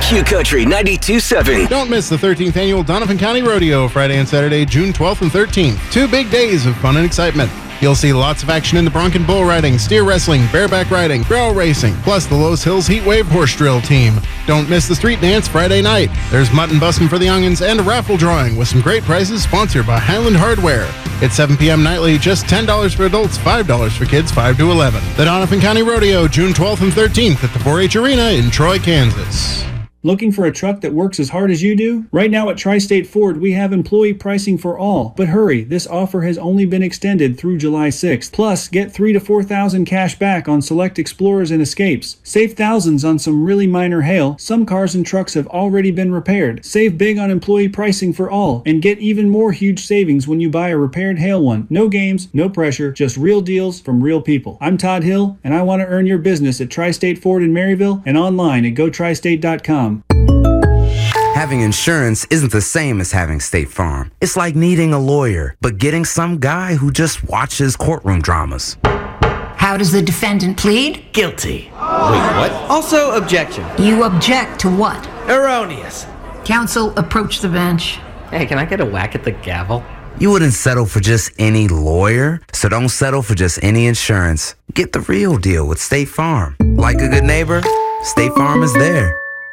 Q Country 92.7. Don't miss the 13th annual Donovan County Rodeo, Friday and Saturday, June 12th and 13th. 2 big days of fun and excitement. You'll see lots of action in the bronc and bull riding, steer wrestling, bareback riding, barrel racing, plus the Lowe's Hills Heat Wave horse drill team. Don't miss the street dance Friday night. There's mutton busting for the youngins and a raffle drawing with some great prizes sponsored by Highland Hardware. It's 7 p.m. nightly, just $10 for adults, $5 for kids 5 to 11. The Donovan County Rodeo, June 12th and 13th at the 4-H Arena in Troy, Kansas. Looking for a truck that works as hard as you do? Right now at Tri-State Ford, we have employee pricing for all. But hurry, this offer has only been extended through July 6th. Plus, get $3,000 to $4,000 cash back on select Explorers and Escapes. Save thousands on some really minor hail. Some cars and trucks have already been repaired. Save big on employee pricing for all. And get even more huge savings when you buy a repaired hail one. No games, no pressure, just real deals from real people. I'm Todd Hill, and I want to earn your business at Tri-State Ford in Maryville and online at GoTriState.com. Having insurance isn't the same as having State Farm. It's like needing a lawyer, but getting some guy who just watches courtroom dramas. How does the defendant plead? Guilty. Wait, what? Also, objection. You object to what? Erroneous. Counsel, approach the bench. Hey, can I get a whack at the gavel? You wouldn't settle for just any lawyer, so don't settle for just any insurance. Get the real deal with State Farm. Like a good neighbor, State Farm is there.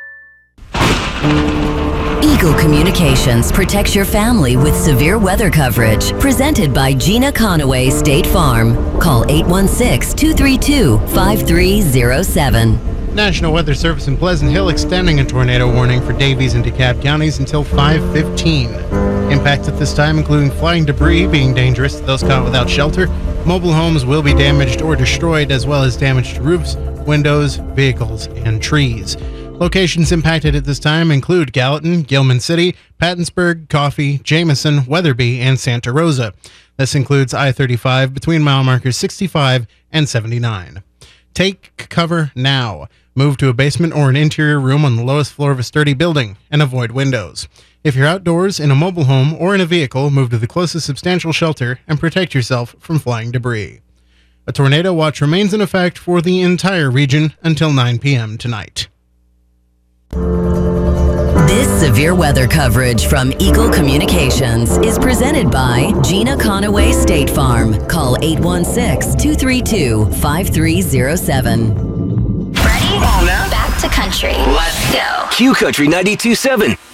Eagle Communications protects your family with severe weather coverage. Presented by Gina Conaway State Farm. Call 816-232-5307. National Weather Service in Pleasant Hill extending a tornado warning for Davies and DeKalb counties until 5:15. Impacts at this time including flying debris being dangerous to those caught without shelter. Mobile homes will be damaged or destroyed, as well as damaged roofs, windows, vehicles, and trees. Locations impacted at this time include Gallatin, Gilman City, Pattonsburg, Coffee, Jameson, Weatherby, and Santa Rosa. This includes I-35 between mile markers 65 and 79. Take cover now. Move to a basement or an interior room on the lowest floor of a sturdy building and avoid windows. If you're outdoors, in a mobile home, or in a vehicle, move to the closest substantial shelter and protect yourself from flying debris. A tornado watch remains in effect for the entire region until 9 p.m. tonight. This severe weather coverage from Eagle Communications is presented by Gina Conaway State Farm. Call 816-232-5307. Ready? Come on now. Back to country. Let's go. Q Country 92.7.